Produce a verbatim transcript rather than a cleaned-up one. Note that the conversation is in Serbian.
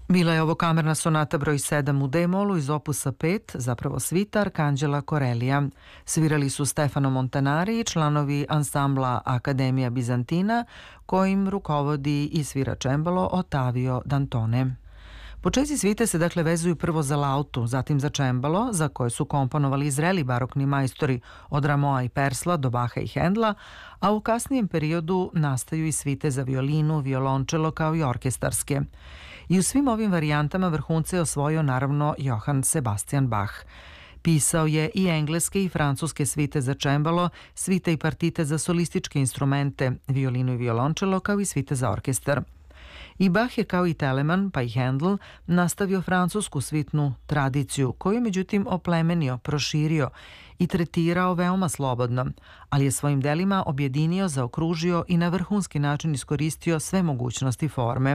Bila je ovo kamerna sonata broj sedam u D-molu iz opusa pet, zapravo svita Arkanđela Korelija. Svirali su Stefano Montanari i članovi ansambla Akademija Bizantina, kojim rukovodi i svira čembalo Ottavio Dantone. Počeci svite se dakle vezuju prvo za lautu, zatim za čembalo, za koje su komponovali zreli barokni majstori od Ramoa i Persla do Baha i Hendla, a u kasnijem periodu nastaju i svite za violinu, violončelo kao i orkestarske. I u svim ovim varijantama vrhunce je osvojio naravno Johann Sebastian Bach. Pisao je i engleske i francuske svite za čembalo, svite i partite za solističke instrumente, violinu i violončelo kao i svite za orkestar. I Bach je kao i Telemann pa i Handel nastavio francusku svitnu tradiciju koju je međutim oplemenio, proširio i tretirao veoma slobodno, ali je svojim delima objedinio, zaokružio i na vrhunski način iskoristio sve mogućnosti forme.